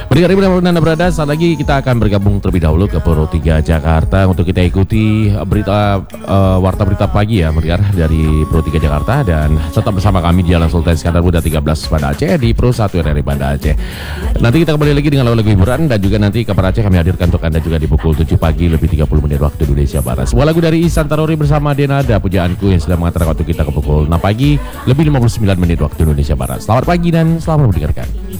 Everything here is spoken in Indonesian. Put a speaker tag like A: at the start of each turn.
A: Pendengar dimanapun Anda berada, saat lagi kita akan bergabung terlebih dahulu ke Pro 3 Jakarta untuk kita ikuti berita warta berita pagi ya, mendengar dari Pro 3 Jakarta, dan tetap bersama kami di Jalan Sultan Iskandar Muda 13 Banda Aceh di Pro 1 RRI Banda Aceh. Nanti kita kembali lagi dengan lagu hiburan, dan juga nanti kabar Aceh kami hadirkan untuk Anda juga di pukul 7 pagi lebih 30 menit waktu Indonesia Barat. Sebuah lagu dari Ihsan Tarori bersama Denada, pujaanku, yang sudah mengantarkan waktu kita ke pukul 6 pagi lebih 59 menit waktu Indonesia Barat. Selamat pagi dan selamat mendengarkan.